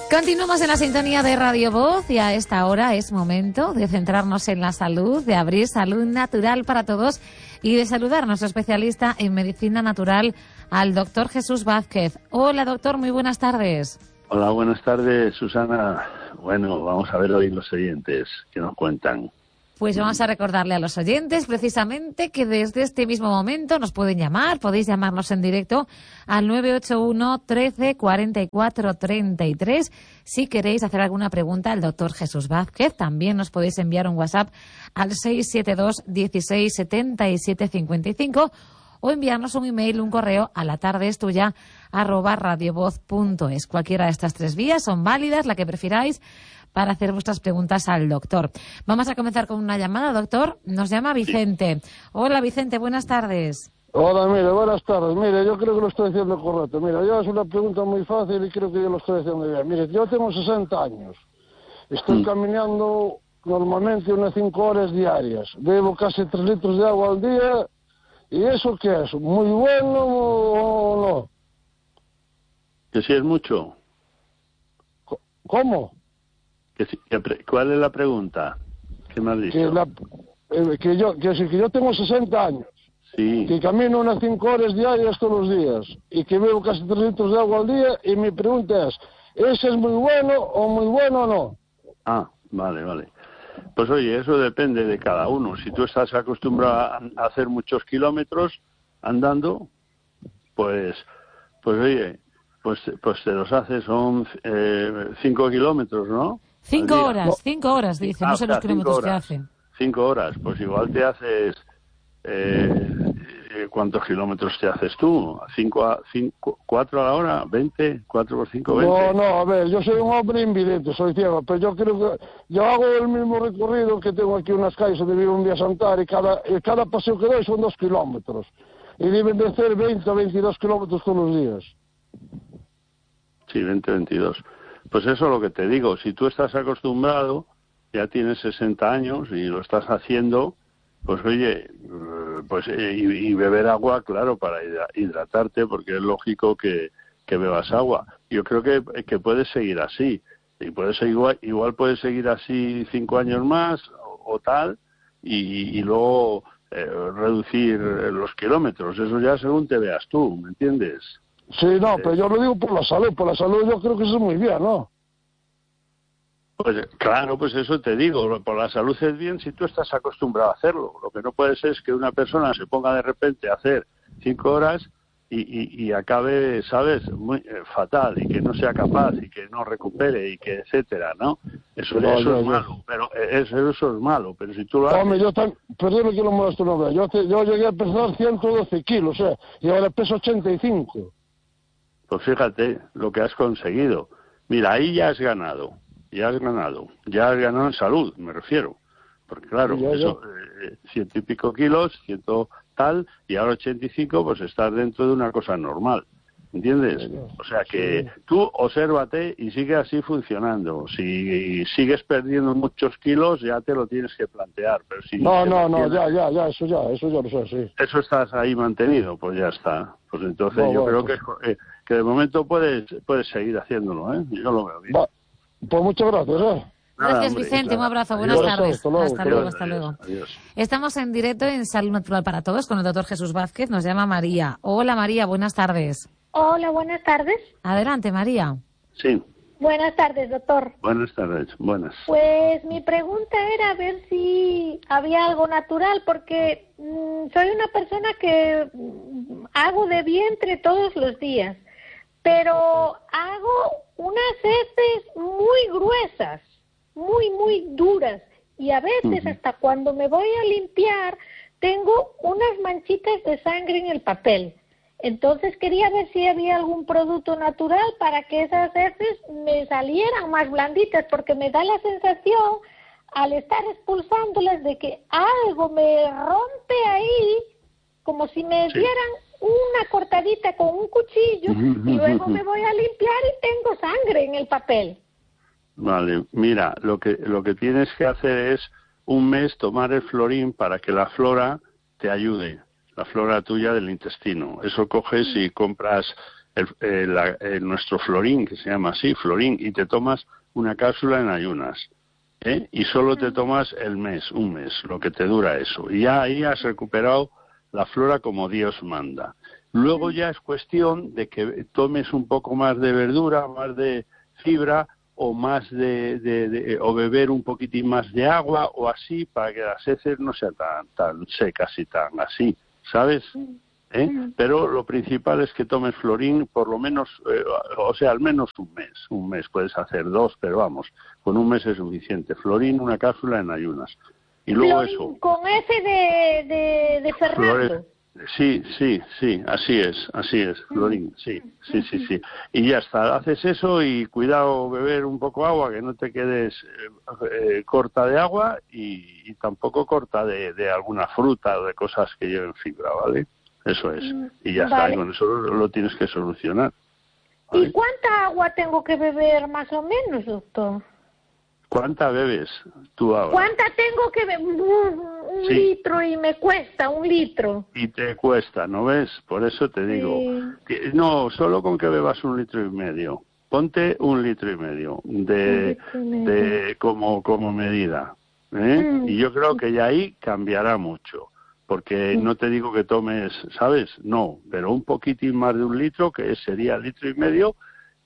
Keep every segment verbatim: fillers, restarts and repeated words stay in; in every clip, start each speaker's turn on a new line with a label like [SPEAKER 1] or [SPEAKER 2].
[SPEAKER 1] Continuamos en la sintonía de Radio Voz y a esta hora es momento de centrarnos en la salud, de abrir salud natural para todos y de saludar a nuestro especialista en medicina natural, al doctor Jesús Vázquez. Hola, doctor, muy buenas tardes.
[SPEAKER 2] Hola, buenas tardes, Susana. Bueno, vamos a ver hoy los oyentes que nos cuentan.
[SPEAKER 1] Pues vamos a recordarle a los oyentes precisamente que desde este mismo momento nos pueden llamar, podéis llamarnos en directo al nueve ocho uno, trece, cuarenta y cuatro, treinta y tres. Si queréis hacer alguna pregunta al doctor Jesús Vázquez, también nos podéis enviar un WhatsApp al seis siete dos, dieciséis, setenta y siete, cincuenta y cinco o enviarnos un email, un correo a la tarde es tuya arroba radiovoz punto es. Cualquiera de estas tres vías son válidas, la que prefiráis, para hacer vuestras preguntas al doctor. Vamos a comenzar con una llamada, doctor. Nos llama Vicente. Hola, Vicente, buenas tardes.
[SPEAKER 3] Hola, mire, buenas tardes. Mire, yo creo que lo estoy haciendo correcto. Mira, yo es una pregunta muy fácil y creo que yo lo estoy haciendo bien. Mire, yo tengo sesenta años. Estoy mm. caminando normalmente unas cinco horas diarias. Bebo casi tres litros de agua al día. ¿Y eso qué es? ¿Muy bueno o no?
[SPEAKER 2] ¿Que si es mucho?
[SPEAKER 3] ¿Cómo?
[SPEAKER 2] Que si, que pre, ¿Cuál es la pregunta? ¿Qué me has dicho?
[SPEAKER 3] Que, la, eh, que, yo, que, que yo tengo sesenta años.
[SPEAKER 2] Sí.
[SPEAKER 3] Que camino unas cinco horas diarias todos los días. Y que bebo casi tres litros de agua al día. Y mi pregunta es, ¿ese es muy bueno o muy bueno o no?
[SPEAKER 2] Ah, vale, vale. Pues oye, eso depende de cada uno. Si tú estás acostumbrado a hacer muchos kilómetros andando, pues, pues oye, pues, pues te los haces, son eh, cinco kilómetros, ¿no?
[SPEAKER 1] Cinco horas, no. cinco horas, dice, ah, no sé o sea, los kilómetros que hacen.
[SPEAKER 2] Cinco horas, pues igual te haces, eh, ¿cuántos kilómetros te haces tú? ¿Cinco a, cinco, cuatro a la hora? ¿Veinte? ¿Cuatro por cinco? ¿Veinte?
[SPEAKER 3] No, no, a ver, yo soy un hombre invidente, soy ciego, pero yo creo que yo hago el mismo recorrido que tengo aquí unas calles donde vivo en Vía Santana y cada, y cada paseo que doy son dos kilómetros. Y deben de ser veinte o veintidós kilómetros todos los días.
[SPEAKER 2] Sí, veinte, veintidós. Pues eso es lo que te digo, si tú estás acostumbrado, ya tienes sesenta años y lo estás haciendo, pues oye, pues y, y beber agua, claro, para hidratarte, porque es lógico que, que bebas agua. Yo creo que, que puedes seguir así, y puedes igual, igual puedes seguir así cinco años más o, o tal, y, y luego eh, reducir los kilómetros, eso ya según te veas tú, ¿me entiendes?
[SPEAKER 3] Sí, no, pero yo lo digo por la salud, por la salud yo creo que eso es muy bien, ¿no?
[SPEAKER 2] Pues claro, pues eso te digo, por la salud es bien si tú estás acostumbrado a hacerlo. Lo que no puede ser es que una persona se ponga de repente a hacer cinco horas y, y, y acabe, ¿sabes?, muy eh, fatal, y que no sea capaz, y que no recupere, y que etcétera, ¿no? Eso, no, eso yo, es yo. malo, pero eso, eso es malo, pero si tú lo haces...
[SPEAKER 3] Hombre, yo también, perdóname que lo molesto, no vea, yo, te, yo llegué a pesar ciento doce kilos, ¿eh? Y ahora peso ochenta y cinco.
[SPEAKER 2] Pues fíjate lo que has conseguido. Mira, ahí ya has ganado, ya has ganado, ya has ganado en salud, me refiero. Porque claro, ya, ya. eso, eh, ciento y pico kilos, ciento tal, y ahora ochenta y cinco, pues estás dentro de una cosa normal, ¿entiendes? Ya, ya. O sea que sí. Tú obsérvate y sigue así funcionando. Si sigues perdiendo muchos kilos, ya te lo tienes que plantear. Pero si
[SPEAKER 3] no, no, no, ya, ya, ya, eso ya, eso ya lo sé, sí.
[SPEAKER 2] Eso estás ahí mantenido, pues ya está. Pues entonces no, yo bueno, creo pues... que... Eh, que de momento puedes puedes seguir haciéndolo, ¿eh? Yo lo veo bien. Va.
[SPEAKER 3] Pues muchas gracias, ¿eh?
[SPEAKER 1] Gracias, Nada, hombre, Vicente. Claro. Un abrazo. Buenas adiós, tardes. Hasta luego, hasta luego. Adiós, hasta luego.
[SPEAKER 2] Adiós.
[SPEAKER 1] Estamos en directo en Salud Natural para Todos con el doctor Jesús Vázquez. Nos llama María. Hola, María. Buenas tardes.
[SPEAKER 4] Hola, buenas tardes.
[SPEAKER 1] Adelante, María.
[SPEAKER 2] Sí.
[SPEAKER 4] Buenas tardes, doctor.
[SPEAKER 2] Buenas tardes. Buenas.
[SPEAKER 4] Pues mi pregunta era ver si había algo natural, porque mmm, soy una persona que mmm, hago de vientre todos los días. Pero hago unas heces muy gruesas, muy, muy duras. Y a veces, uh-huh. hasta cuando me voy a limpiar, tengo unas manchitas de sangre en el papel. Entonces quería ver si había algún producto natural para que esas heces me salieran más blanditas, porque me da la sensación, al estar expulsándolas, de que algo me rompe ahí, como si me sí. dieran una cortadita con un cuchillo, y luego me voy a limpiar y tengo sangre en el papel.
[SPEAKER 2] Vale, mira, lo que lo que tienes que hacer es un mes tomar el florín para que la flora te ayude, la flora tuya del intestino. Eso coges y compras el, el, la, el, nuestro Florín, que se llama así, Florín, y te tomas una cápsula en ayunas, ¿eh? Y solo te tomas el mes, un mes, lo que te dura eso. Y ya ahí has recuperado la flora como Dios manda. Luego ya es cuestión de que tomes un poco más de verdura, más de fibra, o más de, de, de o beber un poquitín más de agua, o así, para que las heces no sean tan, tan secas y tan así, ¿sabes? ¿Eh? Pero lo principal es que tomes Florín por lo menos, eh, o sea, al menos un mes. Un mes, puedes hacer dos, pero vamos, con un mes es suficiente. Florín, una cápsula en ayunas. Y luego
[SPEAKER 4] Florín,
[SPEAKER 2] eso.
[SPEAKER 4] Con F de, de, de Fernando.
[SPEAKER 2] Flores, sí, sí, sí, así es, así es, Florín, sí, sí, sí, sí. Y ya está, haces eso y cuidado beber un poco agua, que no te quedes eh, eh, corta de agua y, y tampoco corta de, de alguna fruta o de cosas que lleven fibra, ¿vale? Eso es. Y ya
[SPEAKER 4] Vale.
[SPEAKER 2] está, y con eso lo, lo tienes que solucionar. ¿Vale?
[SPEAKER 4] ¿Y cuánta agua tengo que beber más o menos, doctor?
[SPEAKER 2] ¿Cuánta bebes tú ahora?
[SPEAKER 4] ¿Cuánta tengo que beber? Un, un
[SPEAKER 2] Sí.
[SPEAKER 4] litro y me cuesta un litro.
[SPEAKER 2] Y te cuesta, ¿no ves? Por eso te digo.
[SPEAKER 4] Sí.
[SPEAKER 2] Que- no, solo con que bebas un litro y medio. Ponte un litro y medio de,
[SPEAKER 4] Un litro y medio.
[SPEAKER 2] de como, como medida. ¿eh?
[SPEAKER 4] Mm.
[SPEAKER 2] Y yo creo que ya ahí cambiará mucho. Porque no te digo que tomes, ¿sabes? No, pero un poquitín más de un litro, que sería litro y medio,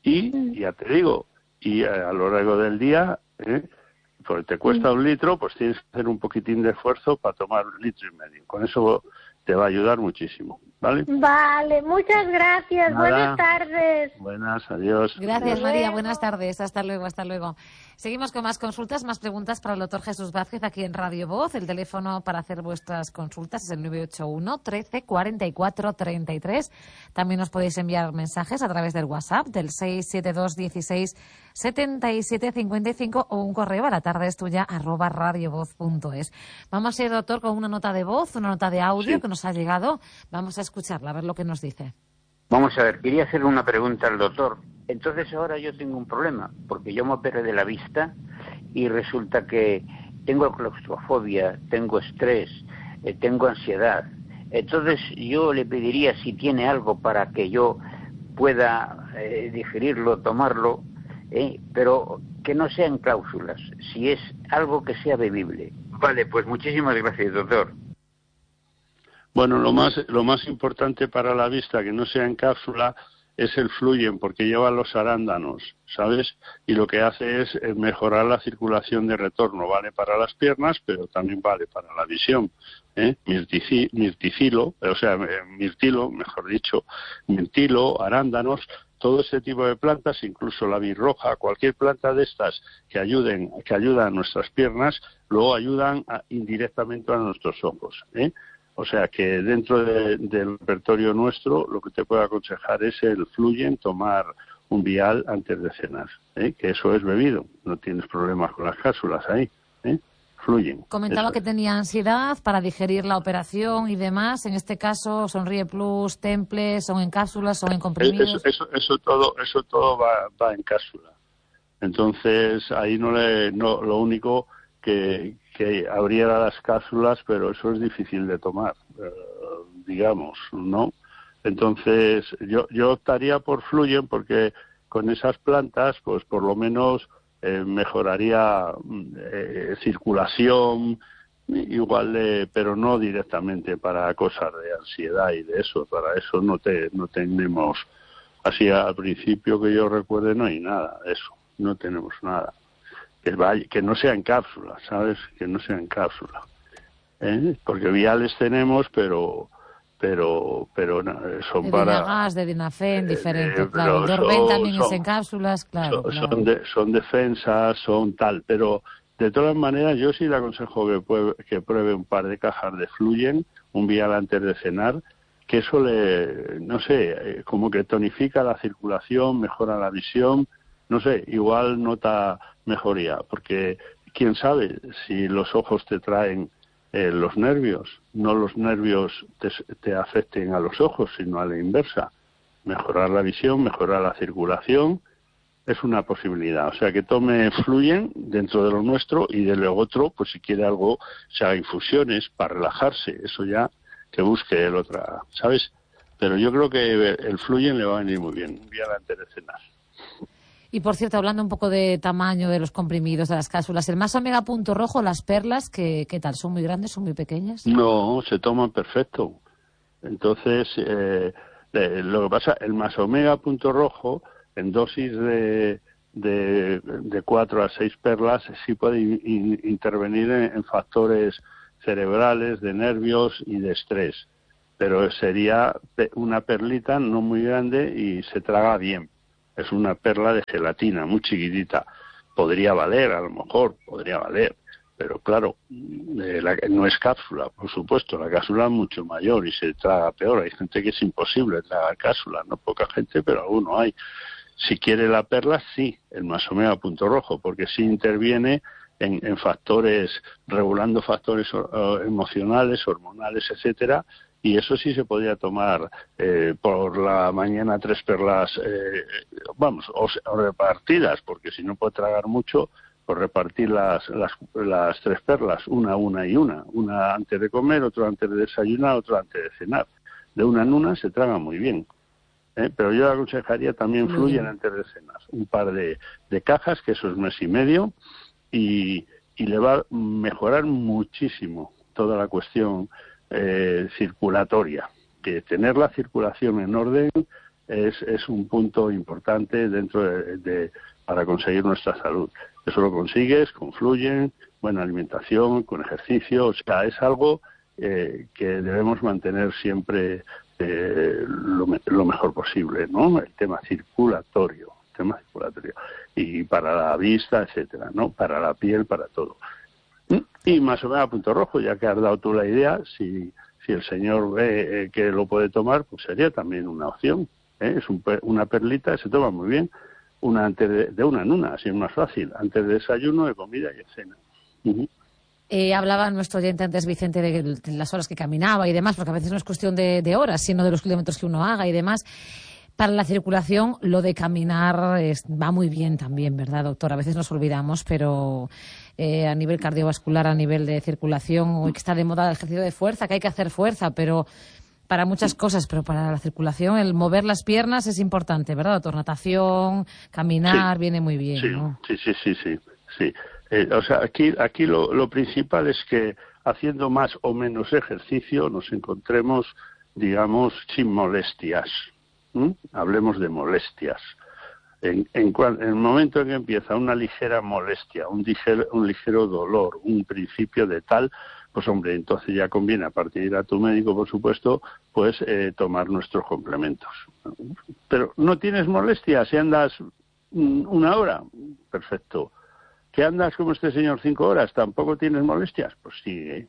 [SPEAKER 2] y ya te digo, y a, a lo largo del día, ¿eh? Porque te cuesta un litro, pues tienes que hacer un poquitín de esfuerzo para tomar un litro y medio. Con eso te va a ayudar muchísimo, ¿vale?
[SPEAKER 4] Vale, muchas gracias.
[SPEAKER 2] Nada.
[SPEAKER 4] Buenas tardes.
[SPEAKER 2] Buenas, adiós.
[SPEAKER 1] Gracias,
[SPEAKER 2] Adiós.
[SPEAKER 1] María. Buenas tardes. Hasta luego, hasta luego. Seguimos con más consultas, más preguntas para el doctor Jesús Vázquez aquí en Radio Voz. El teléfono para hacer vuestras consultas es el nueve ocho uno, trece, cuarenta y cuatro, treinta y tres. También os podéis enviar mensajes a través del WhatsApp del seis siete dos, dieciséis, setenta y siete, cincuenta y cinco o un correo a la tarde es tuya arroba radiovoz punto es. Vamos a ir, doctor, con una nota de voz, una nota de audio
[SPEAKER 2] Sí.
[SPEAKER 1] que nos ha llegado. Vamos a escucharla, a ver lo que nos dice.
[SPEAKER 5] Vamos a ver, quería hacerle una pregunta al doctor. Entonces ahora yo tengo un problema, porque yo me operé de la vista y resulta que tengo claustrofobia, tengo estrés, eh, tengo ansiedad. Entonces yo le pediría si tiene algo para que yo pueda eh, digerirlo, tomarlo, eh, pero que no sean cláusulas, si es algo que sea bebible. Vale, pues muchísimas gracias, doctor.
[SPEAKER 2] Bueno, lo más, lo más importante para la vista, que no sea en cápsula, es el Fluyen, porque lleva los arándanos, ¿sabes? Y lo que hace es eh, mejorar la circulación de retorno. Vale para las piernas, pero también vale para la visión. ¿eh? Mirtici, mirticilo, o sea, eh, mirtilo, mejor dicho, mirtilo, arándanos, todo ese tipo de plantas, incluso la birroja, cualquier planta de estas que ayuden, que ayudan a nuestras piernas, luego ayudan a, indirectamente a nuestros ojos, ¿eh? O sea que dentro de, del repertorio nuestro lo que te puedo aconsejar es el Fluyen, tomar un vial antes de cenar, ¿eh? Que eso es bebido, no tienes problemas con las cápsulas ahí, ¿eh? Fluyen.
[SPEAKER 1] Comentaba
[SPEAKER 2] eso
[SPEAKER 1] que
[SPEAKER 2] es.
[SPEAKER 1] tenía ansiedad para digerir la operación y demás. En este caso, Sonríe Plus, Temple, ¿son en cápsulas, son en comprimidos?
[SPEAKER 2] Eso, eso, eso todo, eso todo va, va en cápsula. Entonces ahí no le, no, lo único que, que abriera las cápsulas, pero eso es difícil de tomar, eh, digamos, ¿no? Entonces yo, yo optaría por Fluyen porque con esas plantas, pues por lo menos eh, mejoraría eh, circulación, igual de, pero no directamente para cosas de ansiedad y de eso, para eso no te, no tenemos, así al principio que yo recuerde no hay nada de eso, no tenemos nada. Que, vaya, que no sea en cápsula, ¿sabes? Que no sea en cápsula. ¿eh? Porque viales tenemos, pero pero pero no, son
[SPEAKER 1] de
[SPEAKER 2] para...
[SPEAKER 1] Dinagas, de Dinafen, diferente,
[SPEAKER 2] eh,
[SPEAKER 1] claro.
[SPEAKER 2] pero
[SPEAKER 1] Dorben
[SPEAKER 2] son-
[SPEAKER 1] también es
[SPEAKER 2] son-
[SPEAKER 1] en cápsulas, claro.
[SPEAKER 2] son,
[SPEAKER 1] claro.
[SPEAKER 2] son, de- son defensas, son tal, pero de todas maneras yo sí le aconsejo que pruebe, que pruebe un par de cajas de Fluyen, un vial antes de cenar, que eso le, no sé, eh, como que tonifica la circulación, mejora la visión, no sé, igual nota mejoría, porque quién sabe si los ojos te traen eh, los nervios, no los nervios te, te afecten a los ojos, sino a la inversa. Mejorar la visión, mejorar la circulación, es una posibilidad. O sea, que tome Fluyen dentro de lo nuestro y de lo otro, pues si quiere algo, se haga infusiones para relajarse, eso ya que busque el otra, ¿sabes? pero yo creo que el Fluyen le va a venir muy bien, un día antes de cenar.
[SPEAKER 1] Y por cierto, hablando un poco de tamaño de los comprimidos, de las cápsulas, el Más Omega Punto Rojo, las perlas, ¿qué, qué tal? ¿Son muy grandes, son muy pequeñas?
[SPEAKER 2] No, se toman perfecto. Entonces, eh, eh, lo que pasa, el Más Omega Punto Rojo, en dosis de, de, de cuatro a seis perlas, sí puede in, intervenir en, en factores cerebrales, de nervios y de estrés. Pero sería una perlita no muy grande y se traga bien. Es una perla de gelatina, muy chiquitita. Podría valer, a lo mejor, podría valer. Pero claro, eh, la, no es cápsula, por supuesto. La cápsula es mucho mayor y se traga peor. Hay gente que es imposible tragar cápsula, no poca gente, pero alguno hay. Si quiere la perla, sí, el Más Omega Punto Rojo, porque sí interviene en, en factores, regulando factores uh, emocionales, hormonales, etcétera. Y eso sí se podría tomar eh, por la mañana tres perlas, eh, vamos, o, o repartidas, porque si no puede tragar mucho, pues repartir las, las, las tres perlas, una, una y una. Una antes de comer, otra antes de desayunar, otra antes de cenar. De una en una se traga muy bien. ¿eh? Pero yo aconsejaría también Fluyen antes de cenar. Un par de, de cajas, que eso es mes y medio, y, y le va a mejorar muchísimo toda la cuestión Eh, circulatoria, que tener la circulación en orden es, es un punto importante dentro de, de para conseguir nuestra salud. Eso lo consigues con Fluyen, buena alimentación, con ejercicio, o sea, es algo eh, que debemos mantener siempre eh, lo, lo mejor posible, ¿no? El tema circulatorio, el tema circulatorio, y para la vista, etcétera, ¿no? Para la piel, para todo. Y Más Omega Punto Rojo, ya que has dado tú la idea, si, si el señor ve eh, que lo puede tomar, pues sería también una opción. ¿eh? Es un, una perlita, se toma muy bien, una antes de, de una en una, así es más fácil, antes de desayuno, de comida y de cena. Uh-huh.
[SPEAKER 1] Eh, hablaba nuestro oyente antes, Vicente, de, de las horas que caminaba y demás, porque a veces no es cuestión de, de horas, sino de los kilómetros que uno haga y demás. Para la circulación, lo de caminar es, va muy bien también, ¿verdad, doctor? A veces nos olvidamos, pero eh, a nivel cardiovascular, a nivel de circulación, hoy que está de moda el ejercicio de fuerza, que hay que hacer fuerza, pero para muchas cosas, pero para la circulación, el mover las piernas es importante, ¿verdad, doctor? Natación, caminar, sí, viene muy bien,
[SPEAKER 2] sí,
[SPEAKER 1] ¿no?
[SPEAKER 2] Sí, sí, sí, sí. sí. Eh, o sea, aquí, aquí lo, lo principal es que haciendo más o menos ejercicio nos encontremos, digamos, sin molestias. ¿Mm? Hablemos de molestias. En, en, cual, en el momento en que empieza una ligera molestia, un ligero, un ligero dolor, un principio de tal, pues hombre, entonces ya conviene, aparte de ir a tu médico, por supuesto, pues eh, tomar nuestros complementos. Pero no tienes molestias, si andas una hora, perfecto. ¿Que andas como este señor cinco horas? ¿Tampoco tienes molestias? Pues sigue.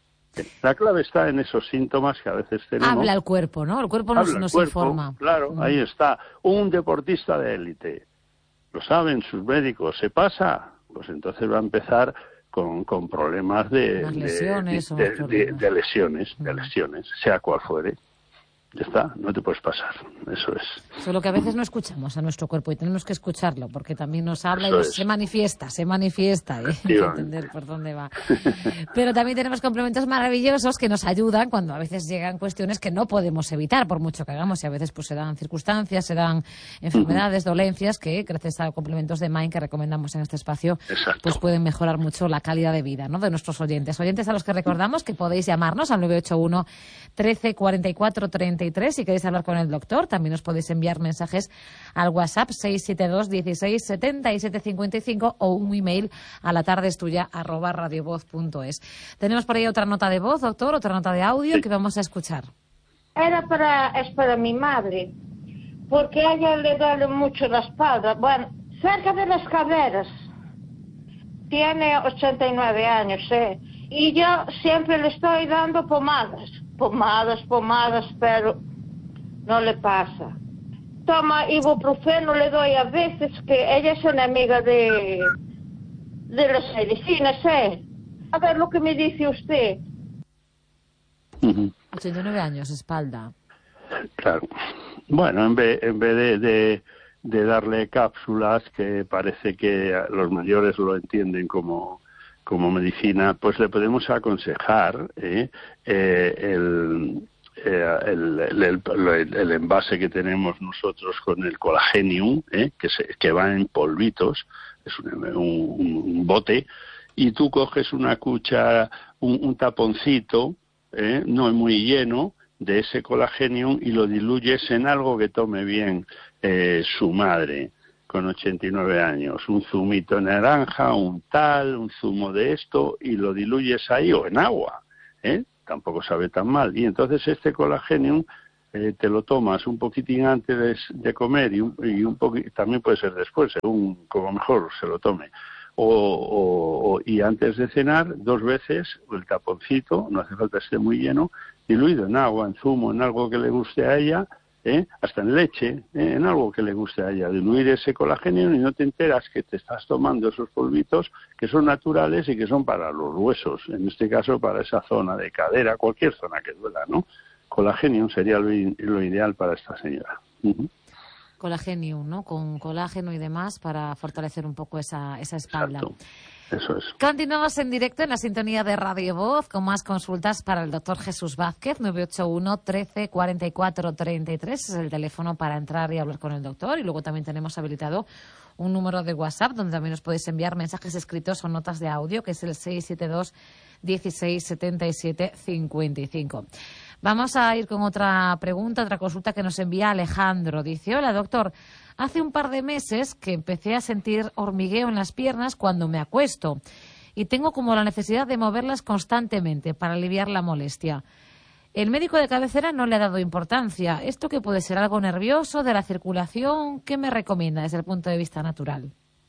[SPEAKER 2] La clave está en esos síntomas que a veces tenemos.
[SPEAKER 1] Habla el cuerpo, ¿no? El cuerpo nos,
[SPEAKER 2] Habla
[SPEAKER 1] nos
[SPEAKER 2] el cuerpo,
[SPEAKER 1] informa.
[SPEAKER 2] Claro, mm. ahí está. Un deportista de élite. Lo saben sus médicos. ¿Se pasa? Pues entonces va a empezar con, con problemas de,
[SPEAKER 1] Las lesiones
[SPEAKER 2] de, de, de, de, de lesiones,
[SPEAKER 1] mm.
[SPEAKER 2] de lesiones, sea cual fuere. Ya está, no te puedes pasar, eso es.
[SPEAKER 1] Solo que a veces no escuchamos a nuestro cuerpo y tenemos que escucharlo, porque también nos habla
[SPEAKER 2] eso
[SPEAKER 1] y
[SPEAKER 2] es.
[SPEAKER 1] se manifiesta, se manifiesta, ¿eh? Hay que entender por dónde va. Pero también tenemos complementos maravillosos que nos ayudan cuando a veces llegan cuestiones que no podemos evitar, por mucho que hagamos, y a veces pues se dan circunstancias, se dan enfermedades, uh-huh. dolencias, que gracias a complementos de Mind que recomendamos en este espacio,
[SPEAKER 2] Exacto.
[SPEAKER 1] pues pueden mejorar mucho la calidad de vida, ¿no?, de nuestros oyentes. Oyentes a los que recordamos que podéis llamarnos al nueve ocho uno, trece, cuarenta y cuatro, treinta y tres. Si queréis hablar con el doctor, también os podéis enviar mensajes al WhatsApp seis siete dos, dieciséis, setenta y siete cincuenta y cinco o un email a la tardestuya arroba radiovoz punto es. Tenemos por ahí otra nota de voz, doctor, otra nota de audio sí. que vamos a escuchar.
[SPEAKER 6] Era para, es para mi madre, porque a ella le duele mucho la espalda, bueno, cerca de las caderas. Tiene ochenta y nueve años, ¿eh? Y yo siempre le estoy dando pomadas. Pomadas, pomadas, pero no le pasa. Toma ibuprofeno, le doy a veces, que ella es una amiga de, de las medicinas, ¿eh? A ver lo que me dice usted.
[SPEAKER 2] Uh-huh.
[SPEAKER 1] ochenta y nueve años, espalda.
[SPEAKER 2] Claro. Bueno, en vez, en vez de, de, de darle cápsulas, que parece que los mayores lo entienden como... como medicina, pues le podemos aconsejar ¿eh? Eh, el, eh, el, el, el, el envase que tenemos nosotros con el Colagenium, eh, que, se, que va en polvitos, es un, un, un bote, y tú coges una cuchara, un, un taponcito, eh, no muy lleno, de ese Colagenium y lo diluyes en algo que tome bien eh, su madre, con ochenta y nueve años, un zumito de naranja, un tal, un zumo de esto, y lo diluyes ahí, o en agua, ¿eh? Tampoco sabe tan mal. Y entonces este Colagenium eh, te lo tomas un poquitín antes de, de comer y un, y un poquito, también puede ser después, según como mejor se lo tome. O, o, o, y antes de cenar, dos veces, el taponcito, no hace falta que esté muy lleno, diluido en agua, en zumo, en algo que le guste a ella, ¿eh? Hasta en leche, ¿eh? En algo que le guste a ella, diluir ese colágeno y no te enteras que te estás tomando esos polvitos que son naturales y que son para los huesos, en este caso para esa zona de cadera, cualquier zona que duela, ¿no? Colágeno sería lo, lo ideal para esta señora. Uh-huh.
[SPEAKER 1] Colagenium, ¿no? Con colágeno y demás para fortalecer un poco esa, esa espalda.
[SPEAKER 2] Exacto. Eso es.
[SPEAKER 1] Continuamos en directo en la sintonía de Radio Voz con más consultas para el doctor Jesús Vázquez. Nueve ocho uno, trece, cuarenta y cuatro, treinta y tres es el teléfono para entrar y hablar con el doctor. Y luego también tenemos habilitado un número de WhatsApp donde también os podéis enviar mensajes escritos o notas de audio, que es el seis siete dos, dieciséis, setenta y siete, cincuenta y cinco. Vamos a ir con otra pregunta, otra consulta que nos envía Alejandro. Dice: hola, doctor. Hace un par de meses que empecé a sentir hormigueo en las piernas cuando me acuesto y tengo como la necesidad de moverlas constantemente para aliviar la molestia. El médico de cabecera no le ha dado importancia. ¿Esto qué puede ser? ¿Algo nervioso, de la circulación? ¿Qué me recomienda desde el punto de vista natural?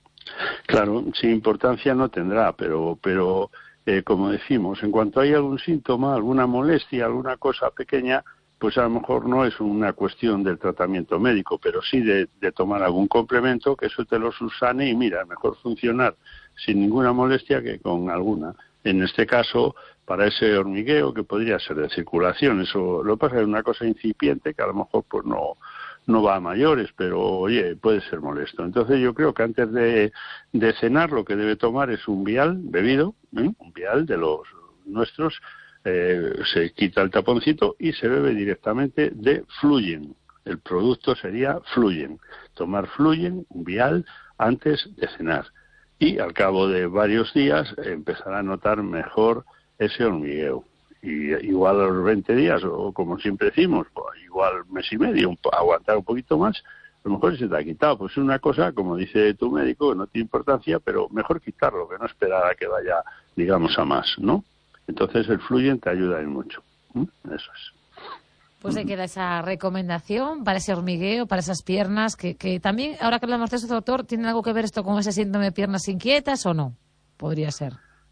[SPEAKER 2] Claro, sin importancia no tendrá, pero... pero... Eh, como decimos, en cuanto hay algún síntoma, alguna molestia, alguna cosa pequeña, pues a lo mejor no es una cuestión del tratamiento médico, pero sí de, de tomar algún complemento que eso te lo subsane y mira, mejor funcionar sin ninguna molestia que con alguna. En este caso, para ese hormigueo que podría ser de circulación, eso lo que pasa es una cosa incipiente que a lo mejor pues no... no va a mayores, pero oye, puede ser molesto. Entonces yo creo que antes de, de cenar lo que debe tomar es un vial bebido, ¿eh? Un vial de los nuestros, eh, se quita el taponcito y se bebe directamente de Fluyen. El producto sería Fluyen. Tomar Fluyen, un vial, antes de cenar. Y al cabo de varios días empezará a notar mejor ese hormigueo. Y igual a los veinte días, o como siempre decimos, pues igual mes y medio, un, aguantar un poquito más, a lo mejor se te ha quitado. Pues es una cosa, como dice tu médico, que no tiene importancia, pero mejor quitarlo, que no esperar a que vaya, digamos, a más, ¿no? Entonces el Fluyen te ayuda en mucho. ¿Mm? Eso es.
[SPEAKER 1] Pues ahí queda esa recomendación para ese hormigueo, para esas piernas, que, que también, ahora que hablamos de eso, doctor, ¿tiene algo que ver esto con ese síndrome de piernas inquietas o no? Podría ser.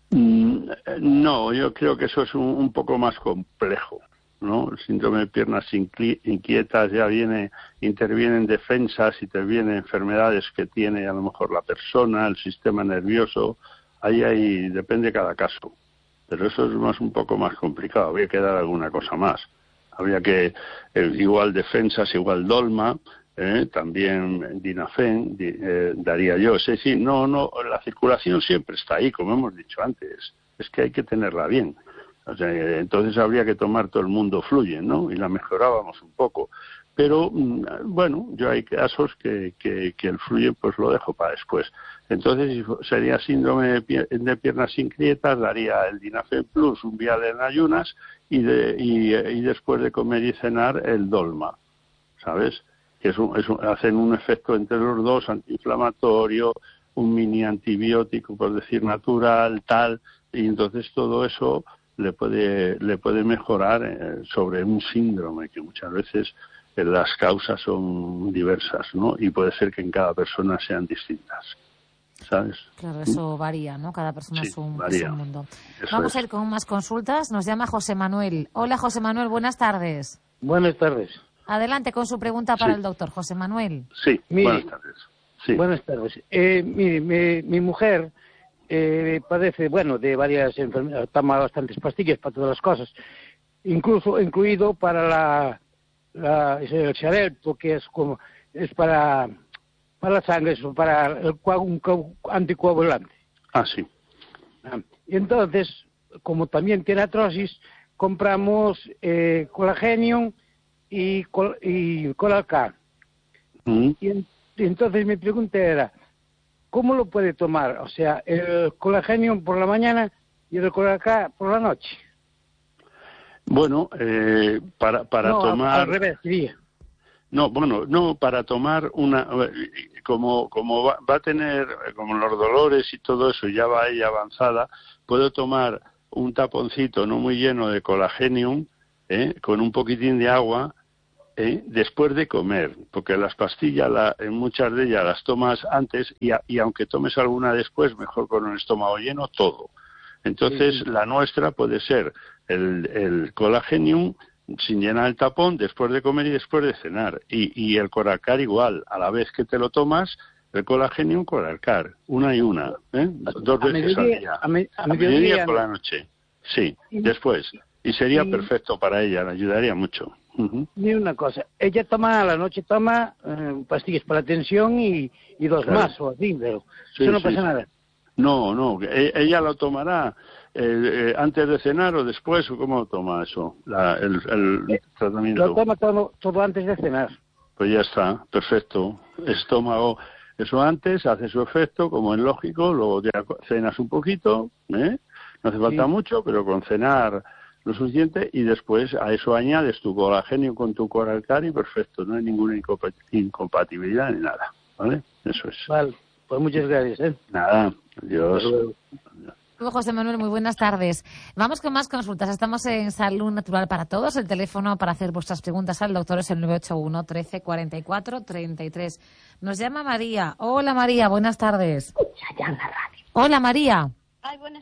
[SPEAKER 2] No, yo creo que eso es un, un poco más complejo, ¿no? El síndrome de piernas inquietas ya viene, intervienen defensas, intervienen enfermedades que tiene a lo mejor la persona, el sistema nervioso, ahí hay, depende de cada caso, pero eso es más un poco más complicado, habría que dar alguna cosa más, habría que, eh, igual defensas, igual dolma, Eh, también Dinafen, di, eh, daría yo. Es decir, no, no, la circulación siempre está ahí, como hemos dicho antes, es que hay que tenerla bien. O sea, entonces habría que tomar todo el mundo Fluyen, ¿no? Y la mejorábamos un poco. Pero, bueno, yo hay casos que, que, que el Fluyen pues lo dejo para después. Entonces, si sería síndrome de, pie, de piernas inquietas, daría el Dinafen Plus, un vial en ayunas, y, de, y, y después de comer y cenar, el Dolma, ¿sabes? Que es un, es un, hacen un efecto entre los dos, antiinflamatorio, un mini antibiótico, por decir, natural, tal, y entonces todo eso le puede le puede mejorar eh, sobre un síndrome que muchas veces eh, las causas son diversas, ¿no? Y puede ser que en cada persona sean distintas, ¿sabes?
[SPEAKER 1] Claro, eso varía, ¿no? Cada persona
[SPEAKER 2] sí,
[SPEAKER 1] es, un,
[SPEAKER 2] varía.
[SPEAKER 1] es un mundo.
[SPEAKER 2] Eso
[SPEAKER 1] Vamos
[SPEAKER 2] es.
[SPEAKER 1] a ir con más consultas. Nos llama José Manuel. Hola, José Manuel, buenas tardes.
[SPEAKER 7] Buenas tardes.
[SPEAKER 1] Adelante con su pregunta para
[SPEAKER 2] sí.
[SPEAKER 1] el doctor, José Manuel.
[SPEAKER 2] Sí,
[SPEAKER 7] Mire,
[SPEAKER 2] buenas tardes. Sí.
[SPEAKER 7] Buenas tardes. Eh, mire, mi, mi mujer eh, padece, bueno, de varias enfermedades, toma bastantes pastillas para todas las cosas, incluso incluido para la, la el Xarelto, que es como es para para la sangre, es para el un anticoagulante.
[SPEAKER 2] Ah, sí.
[SPEAKER 7] Y entonces, como también tiene artrosis, compramos eh, Colagenium y, col y Colalcar. Mm. Y, en y entonces mi pregunta era, ¿cómo lo puede tomar? O sea, el Colagenium por la mañana y el Colalcar por la noche.
[SPEAKER 2] Bueno, eh, para, para
[SPEAKER 7] no,
[SPEAKER 2] tomar...
[SPEAKER 7] al revés, diría.
[SPEAKER 2] No, bueno, no, para tomar una... Como, como va, va a tener, como los dolores y todo eso ya va ahí avanzada, puedo tomar un taponcito no muy lleno de Colagenium, ¿eh? Con un poquitín de agua, ¿eh? Después de comer, porque las pastillas, la, en muchas de ellas las tomas antes y, a, y aunque tomes alguna después, mejor con un estómago lleno, todo. Entonces, sí, sí. La nuestra puede ser el, el Colagenium sin llenar el tapón, después de comer y después de cenar. Y, y el Colalcar igual, a la vez que te lo tomas, el Colagenium, Colalcar, una y una, ¿eh? Dos
[SPEAKER 7] a
[SPEAKER 2] veces
[SPEAKER 7] mediodía,
[SPEAKER 2] al día.
[SPEAKER 7] A, me, a,
[SPEAKER 2] a
[SPEAKER 7] mediodía,
[SPEAKER 2] mediodía por la noche, sí, y, después. Y sería y, perfecto para ella, le ayudaría mucho. Uh-huh.
[SPEAKER 7] Mira una cosa, ella toma, a la noche toma eh, pastillas para la tensión y, y dos claro. más, o así, pero sí, eso no sí, pasa sí. nada.
[SPEAKER 2] No, no, ella lo tomará eh, eh, antes de cenar o después, o cómo toma eso, la, el, el eh, tratamiento.
[SPEAKER 7] Lo toma todo, todo antes de cenar.
[SPEAKER 2] Pues ya está, perfecto. Estómago, eso antes, hace su efecto, como es lógico, luego te cenas un poquito, ¿eh? No hace falta sí. mucho, pero con cenar lo suficiente, y después a eso añades tu Colagenium con tu Colalcar y perfecto, no hay ninguna incompatibilidad ni nada, ¿vale? Eso es.
[SPEAKER 7] Vale. Pues muchas gracias, ¿eh?
[SPEAKER 2] Nada, adiós.
[SPEAKER 1] José Manuel, muy buenas tardes. Vamos con más consultas. Estamos en Salud Natural para Todos. El teléfono para hacer vuestras preguntas al doctor es el nueve ocho uno, trece, cuarenta y cuatro, treinta y tres. Nos llama María. Hola María, buenas tardes.
[SPEAKER 8] Escucha ya en la radio.
[SPEAKER 1] Hola María.
[SPEAKER 8] Ay, buenas